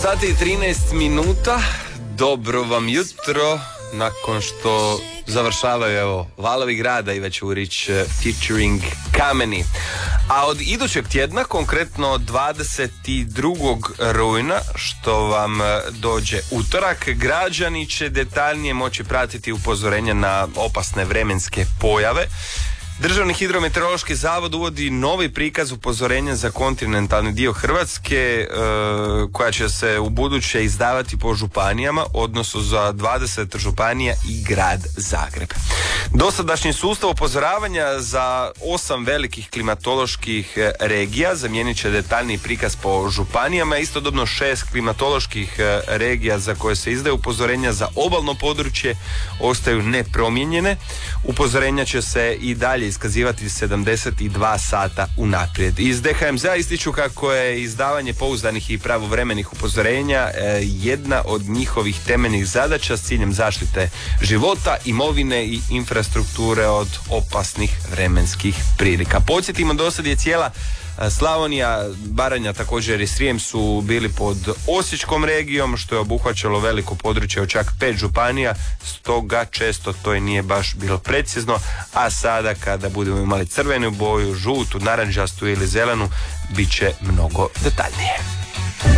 sati i 13 minuta. Dobro vam jutro. Nakon što završavaju evo Valovi grada i Večurić featuring Kameni. A od idućeg tjedna, konkretno 22. rujna, što vam dođe utorak, građani će detaljnije moći pratiti upozorenja na opasne vremenske pojave. Državni hidrometeorološki zavod uvodi novi prikaz upozorenja za kontinentalni dio Hrvatske, koja će se u buduće izdavati po županijama, odnosno za 20 županija i grad Zagreb. Dosadašnji sustav upozoravanja za 8 velikih klimatoloških regija zamijenit će detaljni prikaz po županijama, istodobno 6 klimatoloških regija za koje se izdaju upozorenja za obalno područje ostaju nepromijenjene. Upozorenja će se i dalje iskazivati 72 sata unaprijed. Iz DHMZ-a ističu kako je izdavanje pouzdanih i pravovremenih upozorenja jedna od njihovih temeljnih zadaća s ciljem zaštite života, imovine i infrastrukture od opasnih vremenskih prilika. Podsjetimo, do sad je cijela Slavonija, Baranja, također i Srijem su bili pod Osječkom regijom, što je obuhvaćalo veliko područje od čak 5 županija, stoga često to i nije baš bilo precizno, a sada kada budemo imali crvenu boju, žutu, narančastu ili zelenu, bit će mnogo detaljnije.